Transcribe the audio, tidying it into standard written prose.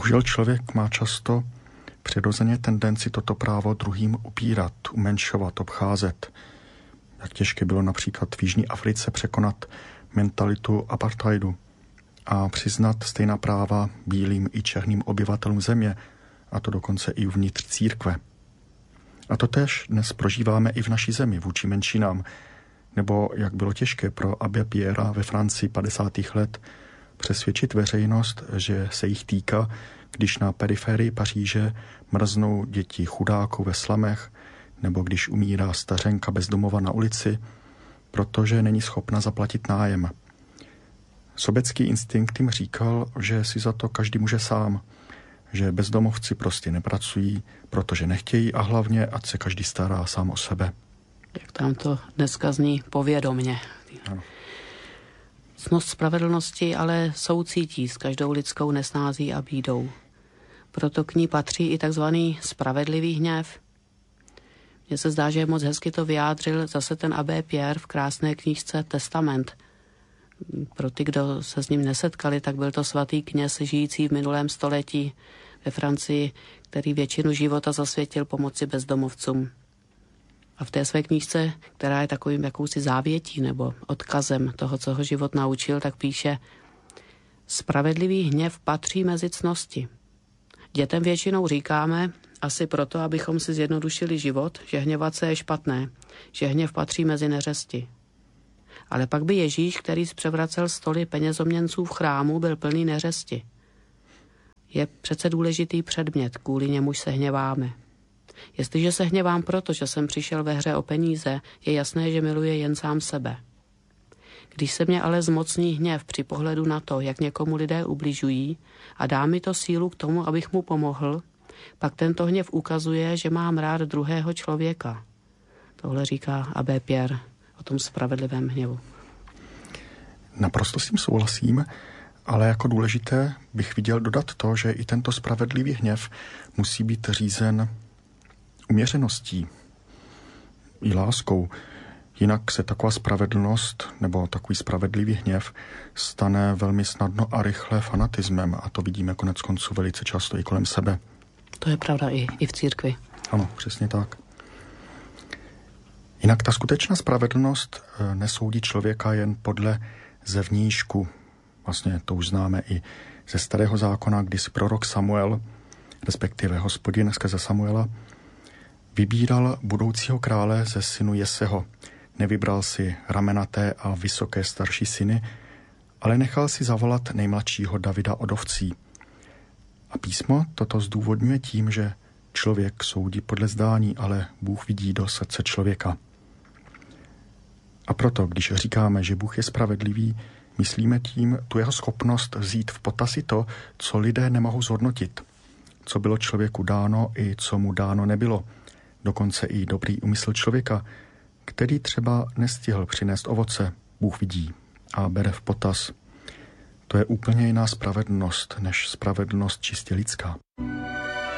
Bohužel člověk má často přirozeně tendenci toto právo druhým upírat, umenšovat, obcházet. Jak těžké bylo například v Jižní Africe překonat mentalitu apartheidu a přiznat stejná práva bílým i černým obyvatelům země, a to dokonce i uvnitř církve. A to též dnes prožíváme i v naší zemi vůči menšinám, nebo jak bylo těžké pro Abbé Pierra ve Francii 50. let přesvědčit veřejnost, že se jich týká, když na periferii Paříže mrznou děti chudáků ve slamech, nebo když umírá stařenka bezdomova na ulici, protože není schopna zaplatit nájem. Sobecký instinkt jim říkal, že si za to každý může sám, že bezdomovci prostě nepracují, protože nechtějí a hlavně, ať se každý stará sám o sebe. Jak tam to dneska zní povědomně. Ano. Ctnost spravedlnosti ale soucítí s každou lidskou nesnází a bídou. Proto k ní patří i takzvaný spravedlivý hněv. Mně se zdá, že moc hezky to vyjádřil zase ten Abbé Pierre v krásné knížce Testament. Pro ty, kdo se s ním nesetkali, tak byl to svatý kněz žijící v minulém století ve Francii, který většinu života zasvětil pomoci bezdomovcům. A v té své knížce, která je takovým jakousi závětí nebo odkazem toho, co ho život naučil, tak píše: spravedlivý hněv patří mezi ctnosti. Dětem většinou říkáme, asi proto, abychom si zjednodušili život, že hněvat se je špatné, že hněv patří mezi neřesti. Ale pak by Ježíš, který zpřevracel stoly penězoměnců v chrámu, byl plný neřesti. Je přece důležitý předmět, kvůli němuž se hněváme. Jestliže se hněvám proto, že jsem přišel ve hře o peníze, je jasné, že miluje jen sám sebe. Když se mě ale zmocní hněv při pohledu na to, jak někomu lidé ubližují a dá mi to sílu k tomu, abych mu pomohl, pak tento hněv ukazuje, že mám rád druhého člověka. Tohle říká Abbé Pierre o tom spravedlivém hněvu. Naprosto s tím souhlasím, ale jako důležité bych viděl dodat to, že i tento spravedlivý hněv musí být řízen uměřeností i láskou. Jinak se taková spravedlnost nebo takový spravedlivý hněv stane velmi snadno a rychle fanatismem a to vidíme konec konců velice často i kolem sebe. To je pravda i v církvi. Ano, přesně tak. Jinak ta skutečná spravedlnost nesoudí člověka jen podle zevníšku. Vlastně to už známe i ze Starého zákona, kdy si prorok Samuel, respektive Hospodin skrze Samuela, vybíral budoucího krále ze synu Jeseho. Nevybral si ramenaté a vysoké starší syny, ale nechal si zavolat nejmladšího Davida od ovcí. A písmo toto zdůvodňuje tím, že člověk soudí podle zdání, ale Bůh vidí do srdce člověka. A proto, když říkáme, že Bůh je spravedlivý, myslíme tím tu jeho schopnost vzít v potaz i to, co lidé nemohou zhodnotit, co bylo člověku dáno i co mu dáno nebylo, dokonce i dobrý úmysl člověka, který třeba nestihl přinést ovoce, Bůh vidí a bere v potaz. To je úplně jiná spravedlnost, než spravedlnost čistě lidská.